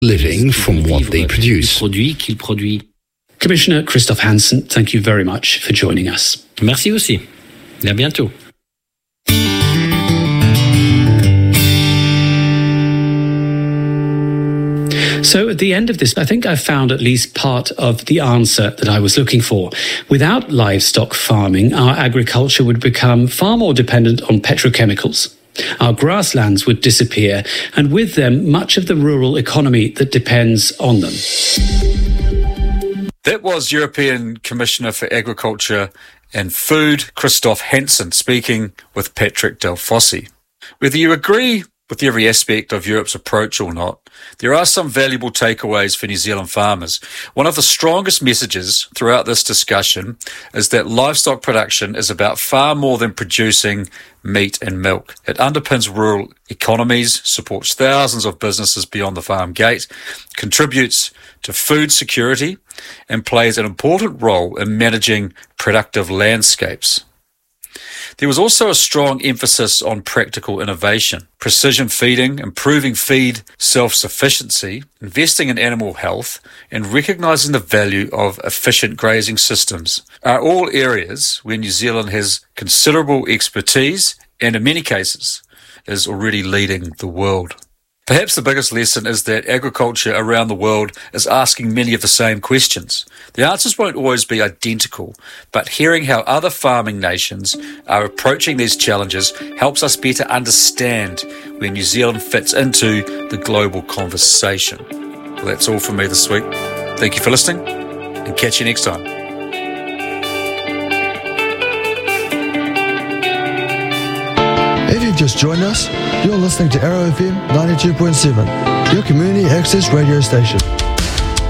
living from what they produce. Commissioner Christoph Hansen, thank you very much for joining us. Merci aussi. Et à bientôt. So at the end of this, I think I found at least part of the answer that I was looking for. Without livestock farming, our agriculture would become far more dependent on petrochemicals. Our grasslands would disappear, and with them, much of the rural economy that depends on them. That was European Commissioner for Agriculture and Food, Christoph Hansen, speaking with Patrick Delfossi. Whether you agree with every aspect of Europe's approach or not, there are some valuable takeaways for New Zealand farmers. One of the strongest messages throughout this discussion is that livestock production is about far more than producing meat and milk. It underpins rural economies, supports thousands of businesses beyond the farm gate, contributes to food security, and plays an important role in managing productive landscapes. There was also a strong emphasis on practical innovation, precision feeding, improving feed self-sufficiency, investing in animal health, and recognising the value of efficient grazing systems are all areas where New Zealand has considerable expertise and, in many cases, is already leading the world. Perhaps the biggest lesson is that agriculture around the world is asking many of the same questions. The answers won't always be identical, but hearing how other farming nations are approaching these challenges helps us better understand where New Zealand fits into the global conversation. Well, that's all from me this week. Thank you for listening, and catch you next time. If you just joined us, you're listening to Arrow FM 92.7, your community access radio station.